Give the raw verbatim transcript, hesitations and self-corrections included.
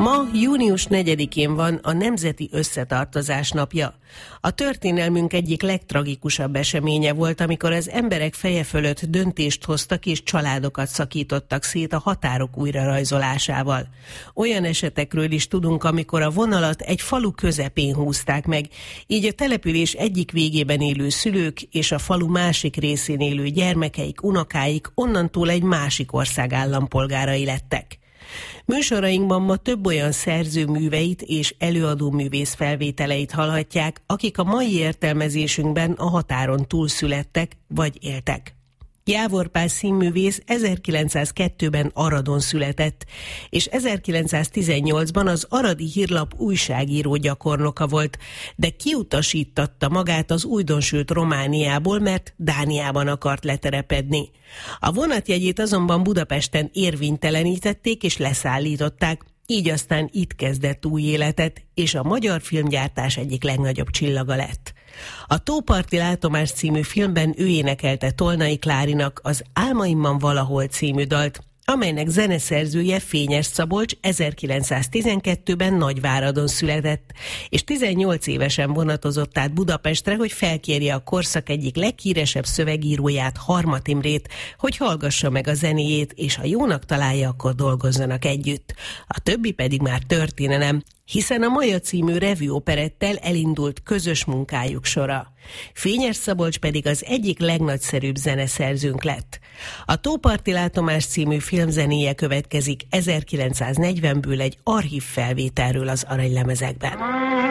Ma, június negyedikén van a Nemzeti Összetartozás napja. A történelmünk egyik legtragikusabb eseménye volt, amikor az emberek feje fölött döntést hoztak és családokat szakítottak szét a határok újrarajzolásával. Olyan esetekről is tudunk, amikor a vonalat egy falu közepén húzták meg, így a település egyik végében élő szülők és a falu másik részén élő gyermekeik, unokáik onnantól egy másik ország állampolgárai lettek. Műsorainkban ma több olyan szerző műveit és előadó művész felvételeit hallhatják, akik a mai értelmezésünkben a határon túl születtek vagy éltek. Jávor Pál színművész ezerkilencszázkettőben Aradon született, és ezerkilencszáztizennyolcban az Aradi Hírlap újságíró gyakornoka volt, de kiutasítatta magát az újdonsült Romániából, mert Dániában akart leterepedni. A vonatjegyét azonban Budapesten érvénytelenítették és leszállították, így aztán itt kezdett új életet, és a magyar filmgyártás egyik legnagyobb csillaga lett. A Tóparti Látomás című filmben ő énekelte Tolnai Klárinak az Álmaimban valahol című dalt, amelynek zeneszerzője Fényes Szabolcs ezerkilencszáztizenkettőben Nagyváradon született, és tizennyolc évesen vonatozott át Budapestre, hogy felkérje a korszak egyik leghíresebb szövegíróját, Harmat Imrét, hogy hallgassa meg a zenéjét, és ha jónak találja, akkor dolgozzanak együtt. A többi pedig már történelem, hiszen a Maja című revű operettel elindult közös munkájuk sora. Fényes Szabolcs pedig az egyik legnagyszerűbb zeneszerzőnk lett. A Tóparti Látomás című filmzenéje következik ezerkilencszáznegyvenből egy archív felvételről az aranylemezekben.